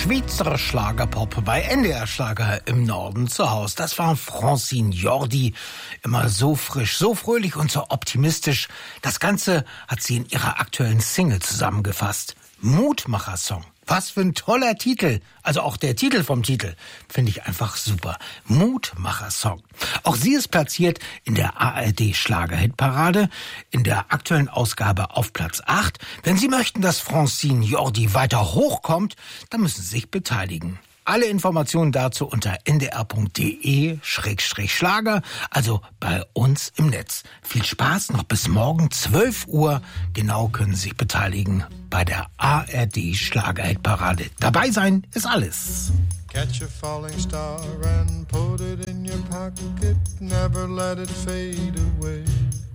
Schweizer Schlagerpop bei NDR Schlager im Norden zu Hause. Das war Francine Jordi. Immer so frisch, so fröhlich und so optimistisch. Das Ganze hat sie in ihrer aktuellen Single zusammengefasst. Mutmacher-Song. Was für ein toller Titel. Also auch der Titel vom Titel finde ich einfach super. Mutmacher-Song. Auch sie ist platziert in der ARD-Schlagerhitparade, in der aktuellen Ausgabe auf Platz 8. Wenn Sie möchten, dass Francine Jordi weiter hochkommt, dann müssen Sie sich beteiligen. Alle Informationen dazu unter ndr.de/Schlager, also bei uns im Netz. Viel Spaß, noch bis morgen 12 Uhr. Genau können Sie sich beteiligen bei der ARD Schlagerhitparade. Dabei sein ist alles. Catch a falling star and put it in your pocket. Never let it fade away.